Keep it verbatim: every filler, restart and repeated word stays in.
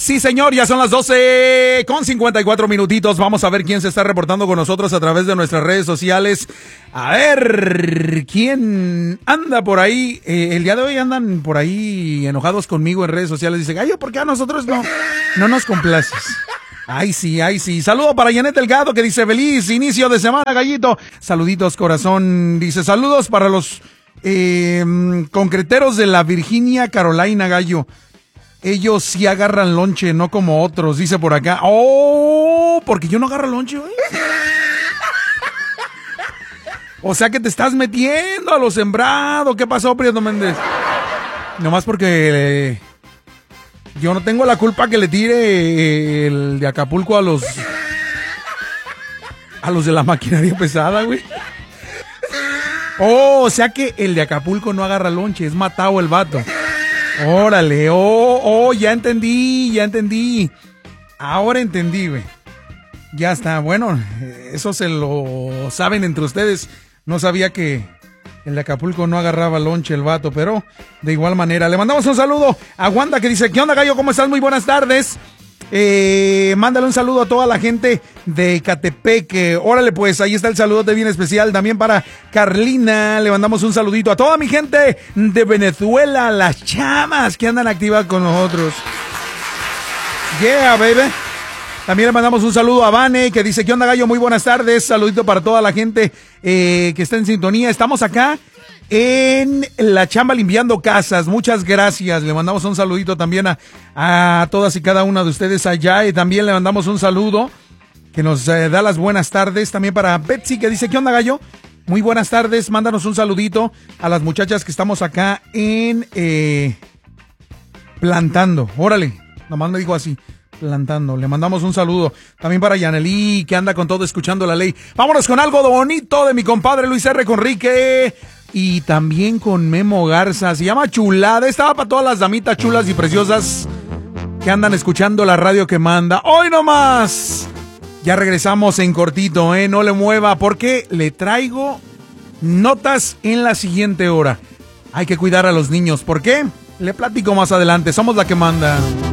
Sí, señor, ya son las doce con cincuenta y cuatro minutitos. Vamos a ver quién se está reportando con nosotros a través de nuestras redes sociales. A ver, ¿quién anda por ahí? Eh, el día de hoy andan por ahí enojados conmigo en redes sociales. Dice, Gallo, ¿por qué a nosotros no, no nos complaces? Ay, sí, ay, sí. Saludo para Janet Delgado, que dice, feliz inicio de semana, Gallito. Saluditos, corazón. Dice, saludos para los eh, concreteros de la Virginia Carolina, Gallo. Ellos sí agarran lonche, no como otros, dice por acá. Oh, porque yo no agarro lonche, güey. O sea que te estás metiendo a lo sembrado. ¿Qué pasó, Prieto Méndez? Nomás porque eh, yo no tengo la culpa que le tire el de Acapulco a los a los de la maquinaria pesada, güey. Oh, o sea que el de Acapulco no agarra lonche, es matado el vato. Órale, oh, oh, ya entendí, ya entendí. Ahora entendí, güey. Ya está, bueno, eso se lo saben entre ustedes. No sabía que el de Acapulco no agarraba lonche el vato, pero de igual manera. Le mandamos un saludo a Wanda que dice, ¿qué onda, Gallo? ¿Cómo estás? Muy buenas tardes. Eh, mándale un saludo a toda la gente de Ecatepec. Órale, pues, ahí está el saludote bien especial. También para Carlina, le mandamos un saludito a toda mi gente de Venezuela, las chamas que andan activas con nosotros. Yeah, baby. También le mandamos un saludo a Vane, que dice, ¿qué onda, Gallo? Muy buenas tardes. Saludito para toda la gente eh, que está en sintonía. Estamos acá en la chamba limpiando casas. Muchas gracias. Le mandamos un saludito también a, a todas y cada una de ustedes allá. Y también le mandamos un saludo que nos eh, da las buenas tardes. También para Betsy, que dice, ¿qué onda, Gallo? Muy buenas tardes. Mándanos un saludito a las muchachas que estamos acá en eh, plantando. Órale, nomás me dijo así. Plantando. Le mandamos un saludo también para Yaneli, que anda con todo escuchando la ley. Vámonos con algo bonito de mi compadre Luis R. Conrique y también con Memo Garza. Se llama Chulada. Estaba para todas las damitas chulas y preciosas que andan escuchando la radio que manda. ¡Hoy nomás! Ya regresamos en cortito, ¿eh? No le mueva porque le traigo notas en la siguiente hora. Hay que cuidar a los niños. ¿Por qué? Le platico más adelante. Somos la que manda.